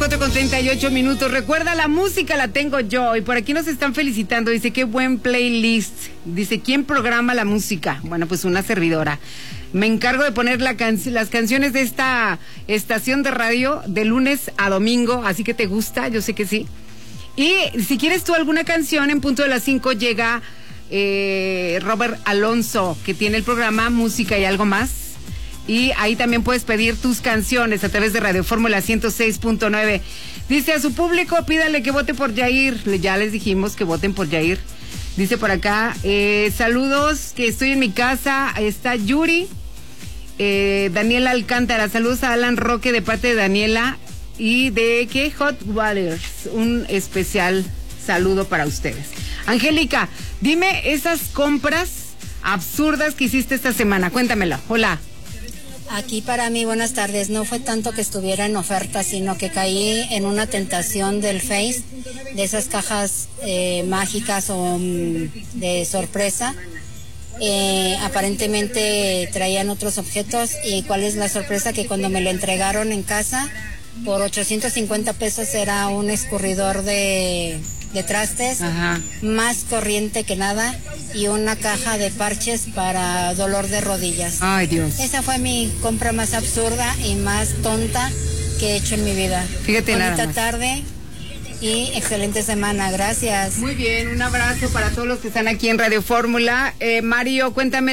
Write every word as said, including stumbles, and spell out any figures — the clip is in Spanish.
cuatro con treinta y ocho minutos. Recuerda, la música la tengo yo. Y por aquí nos están felicitando. Dice, qué buen playlist. Dice, ¿quién programa la música? Bueno, pues una servidora. Me encargo de poner la can las canciones de esta estación de radio de lunes a domingo. Así que te gusta, yo sé que sí. Y si quieres tú alguna canción, en punto de las cinco llega eh, Robert Alonso, que tiene el programa Música y Algo Más. Y ahí también puedes pedir tus canciones a través de Radio Fórmula ciento seis punto nueve. Dice, a su público pídale que vote por Yair. Ya les dijimos que voten por Yair. Dice por acá, eh, saludos, que estoy en mi casa. Está Yuri, eh, Daniela Alcántara. Saludos a Alan Roque de parte de Daniela. Y de que Hot Waters. Un especial saludo para ustedes. Angélica, dime esas compras absurdas que hiciste esta semana. Cuéntamelo. Hola. Aquí para mí, buenas tardes, no fue tanto que estuviera en oferta, sino que caí en una tentación del Face, de esas cajas eh, mágicas o um, de sorpresa. Eh, aparentemente traían otros objetos, y cuál es la sorpresa, que cuando me lo entregaron en casa, por ochocientos cincuenta pesos era un escurridor de, de trastes. Ajá. Más corriente que nada, y una caja de parches para dolor de rodillas. Ay, Dios. Esa fue mi compra más absurda y más tonta que he hecho en mi vida. Fíjate, bonita nada más. tarde y excelente semana. Gracias. Muy bien, un abrazo para todos los que están aquí en Radio Fórmula. Eh, Mario, cuéntame